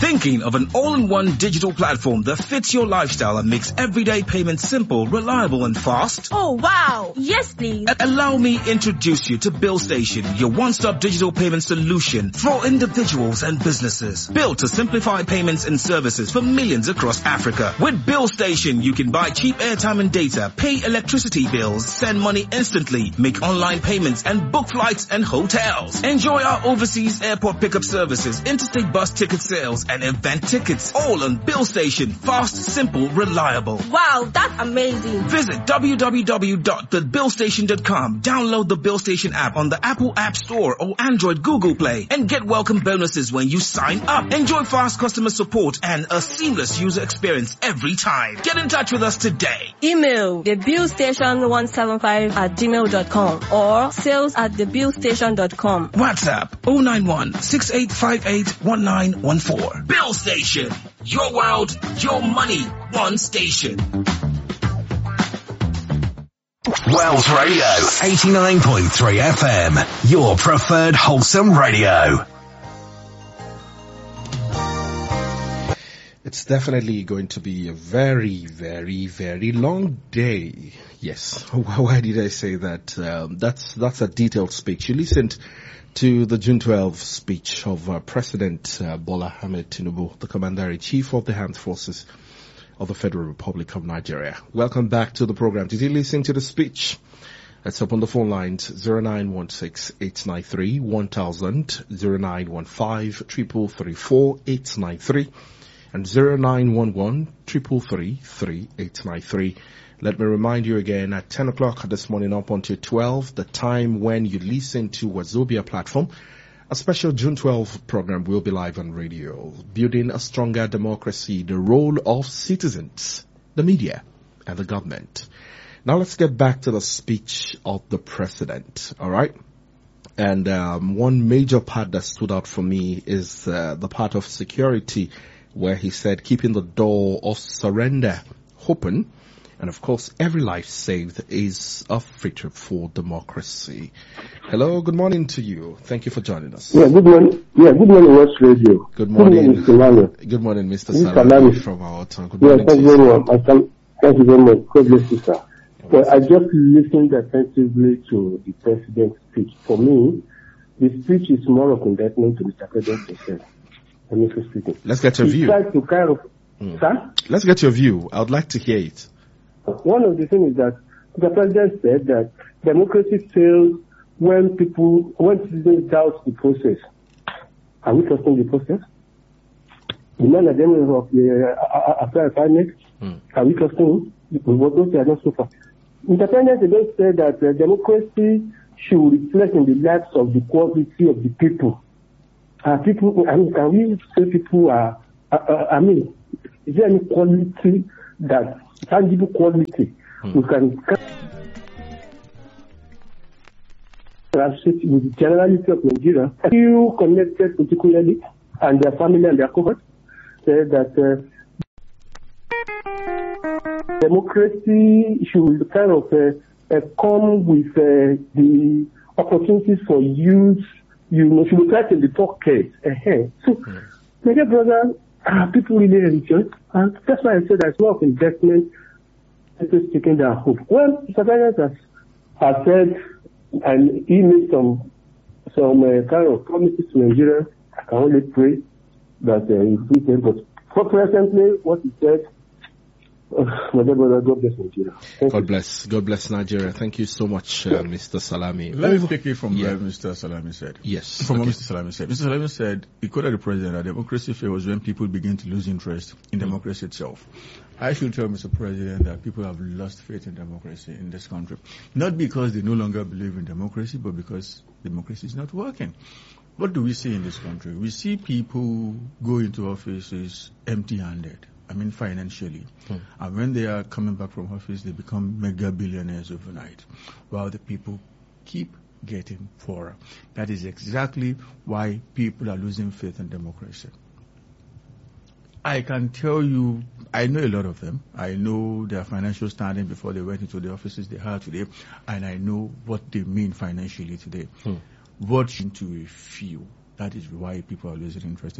Thinking of an all-in-one digital platform that fits your lifestyle and makes everyday payments simple, reliable and fast? Oh wow! Yes please! Allow me introduce you to BillStation, your one-stop digital payment solution for individuals and businesses. Built to simplify payments and services for millions across Africa. With BillStation, you can buy cheap airtime and data, pay electricity bills, send money instantly, make online payments and book flights and hotels. Enjoy our overseas airport pickup services, interstate bus ticket sales and event tickets. All on BillStation. Fast, simple, reliable. Wow, that's amazing. Visit www.thebillstation.com. Download the BillStation app on the Apple App Store or Android Google Play and get welcome bonuses when you sign up. Enjoy fast customer support and a seamless user experience every time. Get in touch with us today. Email thebillstation175@gmail.com or sales@thebillstation.com. WhatsApp 091-6858-1914. BillStation. Your world, your money, one station. Wells Radio, 89.3 FM, your preferred wholesome radio. It's definitely going to be a very, very, very long day. Yes. Why did I say that? That's a detailed speech. You listened to the June 12th speech of President Bola Ahmed Tinubu, the Commander-in-Chief of the Armed Forces of the Federal Republic of Nigeria. Welcome back to the program. Did you listen to the speech? Let's open the phone lines 0916-893-1000, 0915-333-4893, and 0911-333-3893. Let me remind you again, at 10 o'clock this morning up until 12, the time when you listen to Wazobia platform, a special June 12 program will be live on radio, building a stronger democracy, the role of citizens, the media, and the government. Now let's get back to the speech of the president, all right? And one major part that stood out for me is the part of security, where he said keeping the door of surrender open. And of course, every life saved is a feature for democracy. Hello, good morning to you. Thank you for joining us. Yeah, good morning. Yeah, good morning, West Radio. Good morning. Good morning, Mr. Salami from our town. Good morning. Thank you very much. Thank you very much. God bless you, sir. Well, I just listened attentively to the president's speech. For me, the speech is more of indictment to Mr. President himself. Let's get your view. He tried to kind of, sir? Let's get your view. I would like to hear it. One of the things is that the president said that democracy fails when citizens doubt the process. Are we trusting the process? The man at the end of the after refinement, are we trusting what those are not so far? The president again said that democracy should reflect in the lives of the quality of the people. People, can we say people are, is there any quality that, tangible quality, we can translate with the generality of Nigeria? Few connected particularly, and their family and their cohort, said that democracy should kind of come with the opportunities for youth. Should look at in the pocket. So, my dear brother, people really enjoy, and that's why I said there's more of investment into taking their hope. Well, Mr. President has said, and he made some kind of promises to Nigeria. I can only pray that he do them. But for presently, what he said, my dear brother, God bless Nigeria. God bless Nigeria. Thank you so much, Mr. Salami. Let me take it from where Mr. Salami said. Yes. From what Mr. Salami said. Mr. Salami said, he quoted the president that democracy fails when people begin to lose interest in democracy itself. I should tell Mr. President that people have lost faith in democracy in this country. Not because they no longer believe in democracy, but because democracy is not working. What do we see in this country? We see people go into offices empty-handed. Financially. And when they are coming back from office, they become mega billionaires overnight, while the people keep getting poorer. That is exactly why people are losing faith in democracy. I can tell you, I know a lot of them. I know their financial standing before they went into the offices they have today, and I know what they mean financially today. Watch into a few. That is why people are losing interest in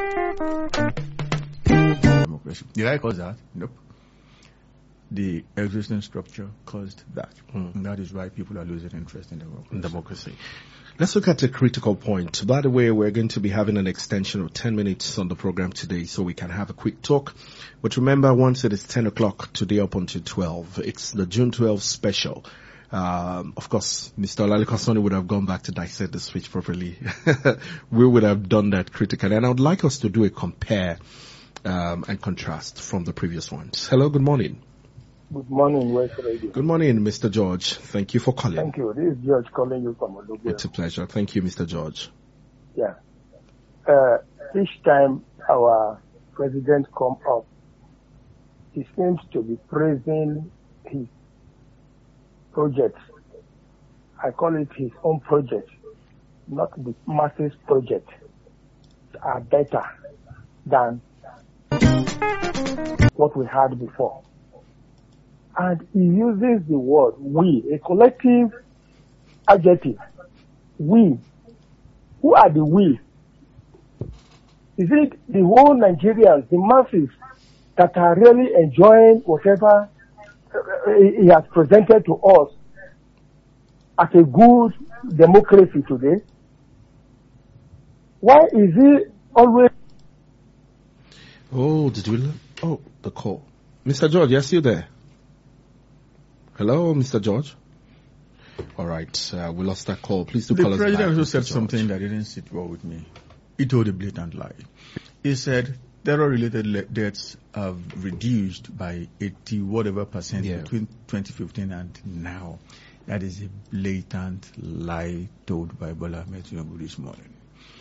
democracy. Did I cause that? Nope. The existing structure caused that. And that is why people are losing interest in democracy. Let's look at a critical point. By the way, we're going to be having an extension of 10 minutes on the program today so we can have a quick talk. But remember, once it is 10 o'clock today up until 12, it's the June 12 special. Of course, Mr. Olalikosoni would have gone back to dissect the speech properly. We would have done that critically. And I would like us to do a compare and contrast from the previous ones. Hello, good morning. Good morning, West Radio. Good morning, Mr. George. Thank you for calling. Thank you. This is George calling you from Olugbe. It's a pleasure. Thank you, Mr. George. Yeah. Each time our president comes up, he seems to be praising his projects. I call it his own project, not the masses project. Are better than what we had before. And he uses the word we, a collective adjective. We. Who are the we? Is it the whole Nigerians, the masses, that are really enjoying whatever he has presented to us as a good democracy today? Why is he always... Oh, the call. Mr. George, you're still there? Hello, Mr. George? All right, we lost that call. Please do call us back. The president also Mr. said George. something that didn't sit well with me. He told a blatant lie. He said terror-related deaths have reduced by 80 whatever percent between 2015 and now. That is a blatant lie told by Bola Ahmed Tinubu this morning.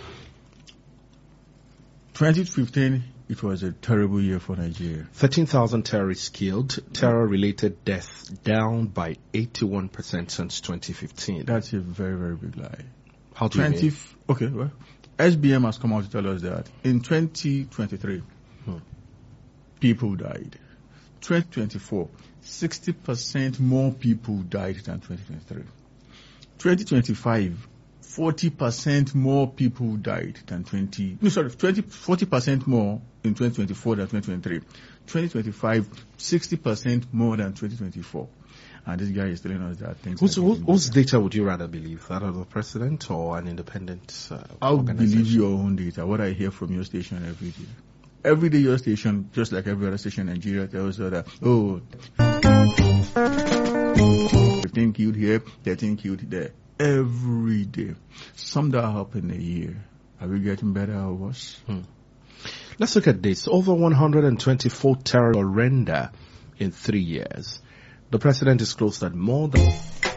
2015, it was a terrible year for Nigeria. 13,000 terrorists killed. Terror-related deaths down by 81% since 2015. That's a very, very big lie. How do you mean? Okay, well, SBM has come out to tell us that in 2023, people died. 2024, 60% more people died than 2023. 2025, 40% more people died than 40% more in 2024 than 2023. 2025, 60% more than 2024. And this guy is telling us that things... Whose data would you rather believe? That of the president or an independent I'll organization? believe your own data, what I hear from your station every day. Every day your station, just like every other station in Nigeria, tells you that, 15 killed here, 13 killed there. Every day. Some that happen a year. Are we getting better or worse? Let's look at this. Over 124 terror surrender in 3 years. The president disclosed that more than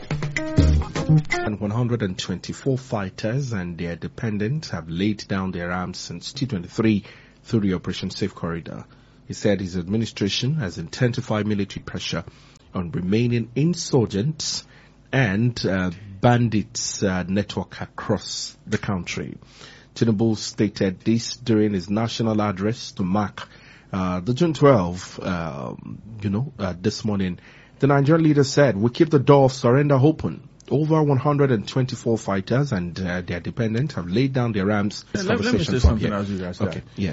124 fighters and their dependents have laid down their arms since 2023 through the Operation Safe Corridor. He said his administration has intensified military pressure on remaining insurgents and bandits network across the country. Tinubu stated this during his national address to mark the June 12, this morning. The Nigerian leader said, "We keep the door of surrender open. Over 124 fighters and their dependents have laid down their arms." Let me say something as you guys Okay, yeah.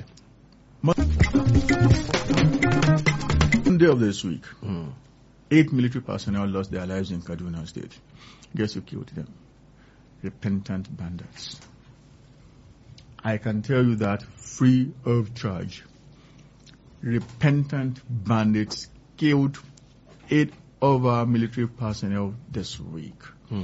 Monday of this week, 8 military personnel lost their lives in Kaduna State. Guess who killed them? Repentant bandits. I can tell you that free of charge. Repentant bandits killed 8 of our military personnel this week.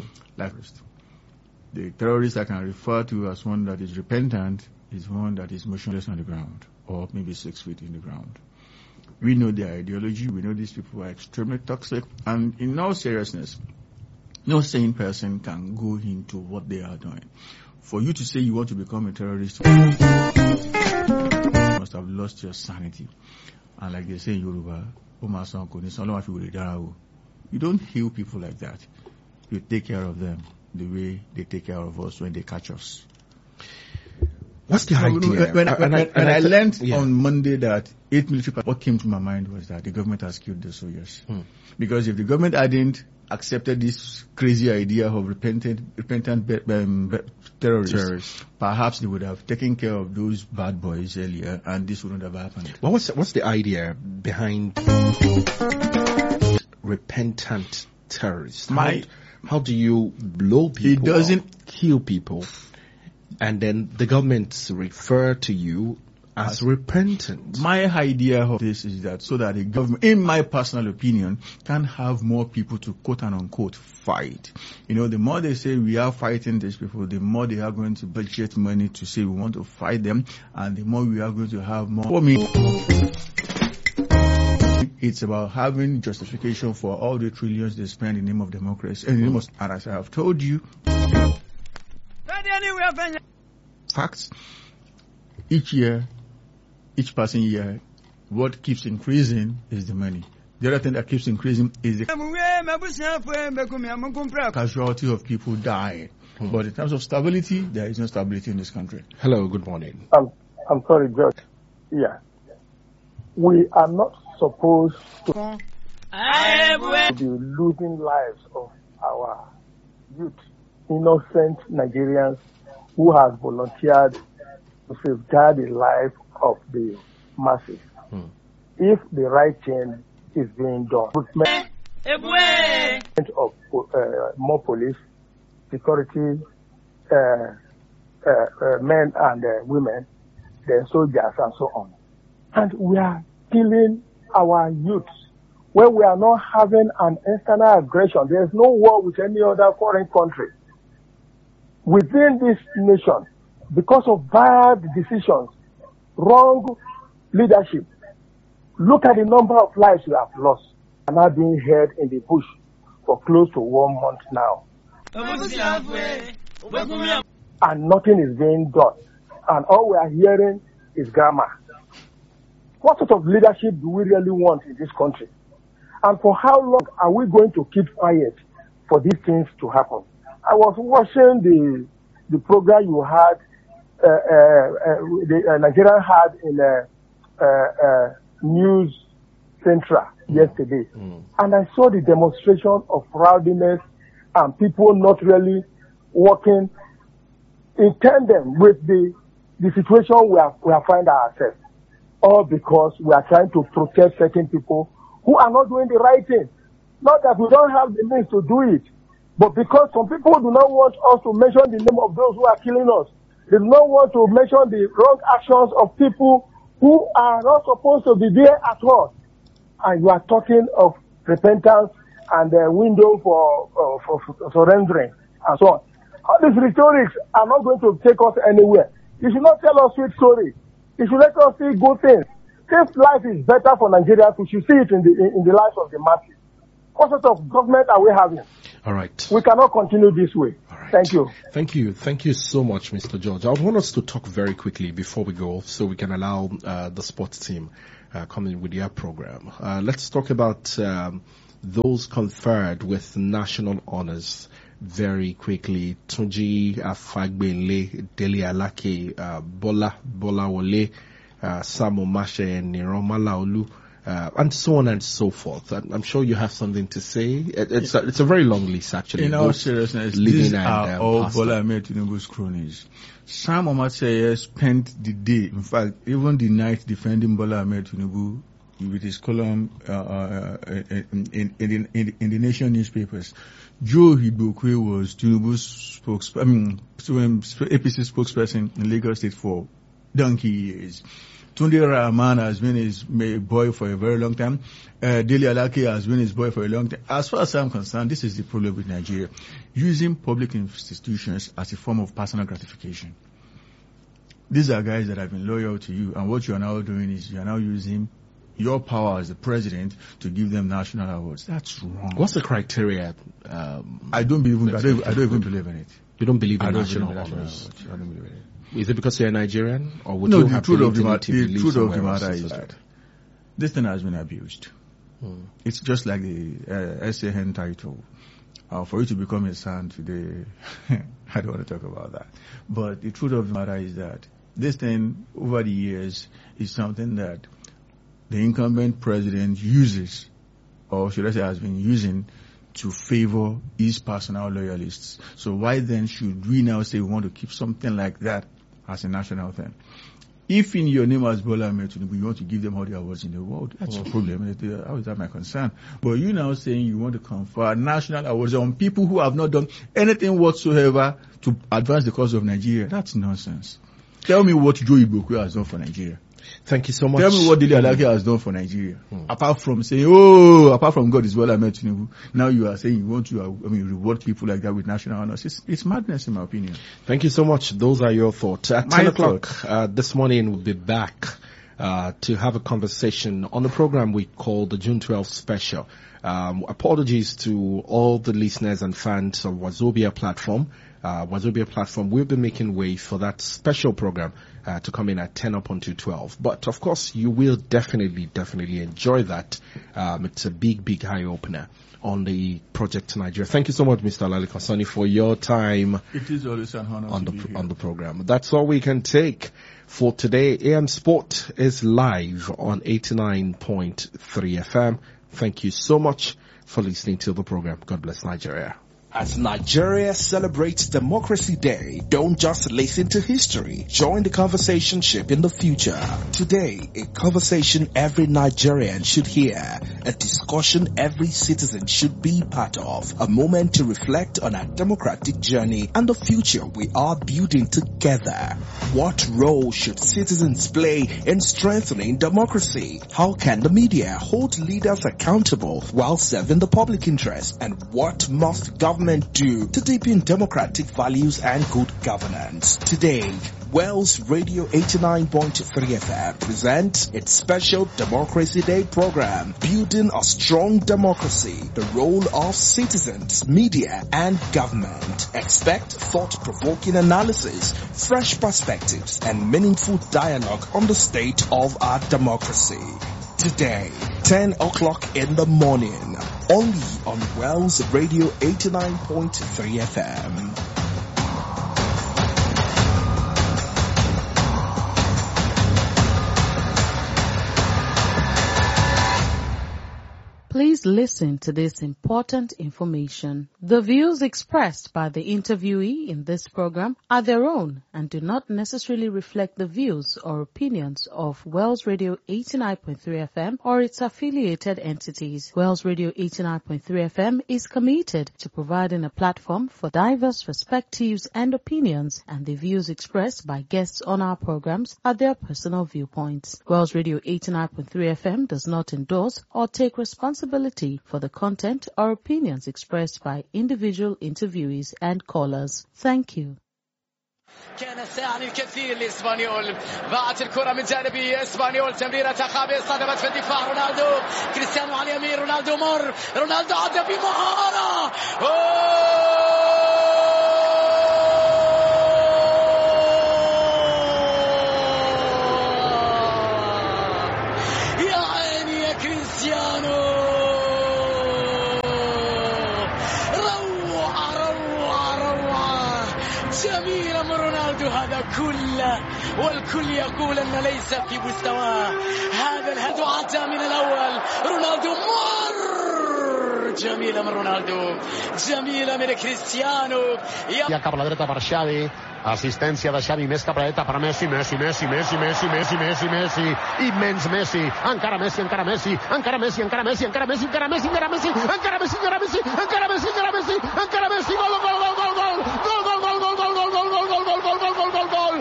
The terrorist I can refer to as one that is repentant is one that is motionless on the ground, or maybe 6 feet in the ground. We know their ideology. We know these people are extremely toxic. And in all seriousness, no sane person can go into what they are doing. For you to say you want to become a terrorist, you must have lost your sanity. And like they say in Yoruba, you don't heal people like that. You take care of them the way they take care of us when they catch us. What's the idea? When I learned on Monday that 8 military. What came to my mind was that the government has killed the soldiers. Because if the government hadn't accepted this crazy idea of repentant terrorists, perhaps they would have taken care of those bad boys earlier, and this wouldn't have happened. Well, what's the idea behind repentant terrorists? How do you blow people? It doesn't kill people, and then the government refer to you as repentant. My idea of this is that so that the government, in my personal opinion, can have more people to quote and unquote fight. You know, the more they say we are fighting these people, the more they are going to budget money to say we want to fight them, and the more we are going to have more. For me, it's about having justification for all the trillions they spend in the name of democracy. And and as I have told you, facts, each passing year, what keeps increasing is the money. The other thing that keeps increasing is the casualty of people dying. But in terms of stability, there is no stability in this country. Hello, good morning. I'm sorry, George. Yeah. We are not supposed to be losing lives of our youth, innocent Nigerians who have volunteered to safeguard the life of the masses. If the right thing is being done, of more police, security, men and women, then soldiers and so on. And we are killing our youths when we are not having an external aggression. There is no war with any other foreign country. Within this nation, because of bad decisions, wrong leadership, look at the number of lives we have lost and are being held in the bush for close to 1 month now. And nothing is being done. And all we are hearing is grammar. What sort of leadership do we really want in this country? And for how long are we going to keep quiet for these things to happen? I was watching the program you had, the Nigerian had in News Central yesterday. And I saw the demonstration of rowdiness and people not really working in tandem with the situation we are finding ourselves. All because we are trying to protect certain people who are not doing the right thing. Not that we don't have the means to do it, but because some people do not want us to mention the name of those who are killing us. They do not want to mention the wrong actions of people who are not supposed to be there at all. And you are talking of repentance and the window for surrendering and so on. All these rhetorics are not going to take us anywhere. You should not tell us sweet stories. You should let us see good things. If life is better for Nigerians, we should see it in the lives of the masses. What sort of government are we having? All right. We cannot continue this way. All right. Thank you. Thank you. Thank you so much, Mr. George. I want us to talk very quickly before we go so we can allow the sports team come in with their program. Let's talk about those conferred with national honors very quickly. Tunji Afagbenle, Dele Alake, Bola Wole, Samu Mashe, and Niroma Laolu, and so on and so forth. I'm sure you have something to say. It's a very long list, actually. In all seriousness, these are all Bola Ahmed Tinubu's cronies. Sam Omatseye spent the day, in fact, even the night, defending Bola Ahmed Tinubu with his column in the nation newspapers. Joe Hibokwe was Tinubu's APC spokesperson in Lagos State for donkey years. Tunde Rahman has been his boy for a very long time. Dele Alake has been his boy for a long time. As far as I'm concerned, this is the problem with Nigeria. Using public institutions as a form of personal gratification. These are guys that have been loyal to you, and what you are now doing is you are now using your power as the president to give them national awards. That's wrong. What's the criteria? I don't even believe in it. You don't believe in national honors? I don't believe in it. Is it because you're Nigerian, or would no? you The have truth of the matter matter is that this thing has been abused. It's just like the SAN title. For you to become a son today, I don't want to talk about that. But the truth of the matter is that this thing, over the years, is something that the incumbent president uses, or should I say has been using, to favor his personal loyalists. So why then should we now say we want to keep something like that as a national thing? If in your name as Bola Ahmed Tinubu, you want to give them all the awards in the world, that's your problem. How is that my concern? But you now saying you want to confer national awards on people who have not done anything whatsoever to advance the cause of Nigeria, that's nonsense. Tell me what Joe Igboekwe has done for Nigeria. Thank you so much. Tell me what Dele Alake has done for Nigeria. Apart from saying, apart from God is Bola Ahmed Tinubu, now you are saying you want to, reward people like that with national honors. It's madness in my opinion. Thank you so much. Those are your thoughts. At 10 o'clock this morning, we'll be back to have a conversation on the program we call the June 12th special. Apologies to all the listeners and fans of Wazobia platform. Wazobia platform will be making way for that special program to come in at 10 up until 12. But of course, you will definitely enjoy that. It's a big eye opener on the Project Nigeria. Thank you so much, Mr. Lale Kosani, for your time. It is always an honor on the program. That's all we can take for today. AM Sport is live on 89.3 FM. Thank you so much for listening to the program. God bless Nigeria. As Nigeria celebrates Democracy Day, don't just listen to history. Join the conversation ship in the future. Today, a conversation every Nigerian should hear. A discussion every citizen should be part of. A moment to reflect on our democratic journey and the future we are building together. What role should citizens play in strengthening democracy? How can the media hold leaders accountable while serving the public interest? And what must government do to deepen democratic values and good governance? Today, Wells Radio 89.3 FM presents its special Democracy Day program, Building a Strong Democracy, the Role of Citizens, Media and Government. Expect thought-provoking analysis, fresh perspectives and meaningful dialogue on the state of our democracy. Today, 10 o'clock in the morning, only on Wells Radio 89.3 FM. Please listen to this important information. The views expressed by the interviewee in this program are their own and do not necessarily reflect the views or opinions of Wells Radio 89.3 FM or its affiliated entities. Wells Radio 89.3 FM is committed to providing a platform for diverse perspectives and opinions, and the views expressed by guests on our programs are their personal viewpoints. Wells Radio 89.3 FM does not endorse or take responsibility for the content or opinions expressed by individual interviewees and callers. Thank you. كان ساعني الكثير لإسبانيول. باعت الكرة من جانب إسبانيول، تمريرة خابئة صدمت في الدفاع. رونالدو، كريستيانو على اليمين، رونالدو مر، رونالدو عدى بمهارة. يا عيني يا كريستيانو، جميل من رونالدو هذا كله، والكل يقول أن ليس في مستواه. هذا الهدف عدى من الأول. رونالدو مر، جميلة من رونالدو، جميلة من كريستيانو. Ja cap a la dreta per Xavi, assistència de Xavi més cap a la dreta per Messi, Messi, immens Messi, encara Messi, encara Messi, encara Messi, encara Messi, encara Messi, encara Messi, encara Messi, encara Messi, encara Messi, encara Messi, encara Messi, encara Messi, gol, gol, gol, gol, gol, gol, gol, gol, gol, gol, gol, gol, gol, gol, gol, gol, gol, gol, gol,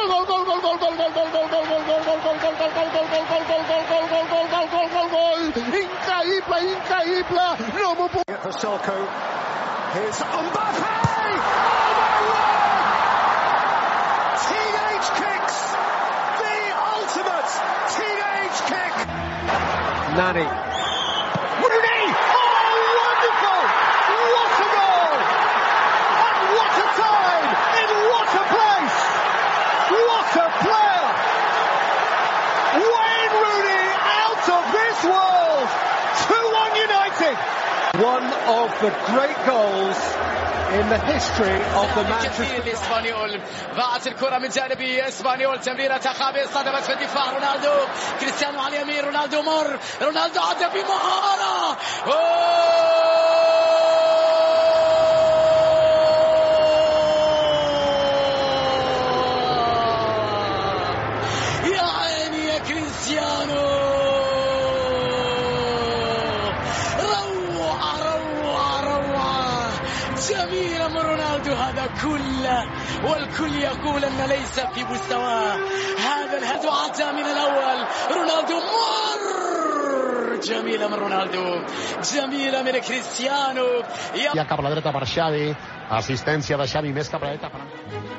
increïble, no m'ho puc... For Selko, here's Mbappé! Oh my word! Teenage kicks! The ultimate teenage kick! Nani. Rooney! Oh, wonderful! What a goal! And what a time! In what a place! What a player! Wayne Rooney out of this world! 2-1 United! One of the great goals in the history of the كثير لإسبانيول. ضاعت الكرة من جانب إسبانيول، تمريرة خابئة صدمت في الدفاع. رونالدو، كريستيانو على اليمين، رونالدو مر، رونالدو عدى بمهارة. يا عيني يا كريستيانو، جميلة من رونالدو. هذا كله والكل يقول أن ليس في مستواه. هذا الهدف عدى من الأول. رونالدو مر. جميلة من رونالدو، جميلة من كريستيانو. Ja cap a la dreta per Xavi, assistència de Xavi més cap a la dreta.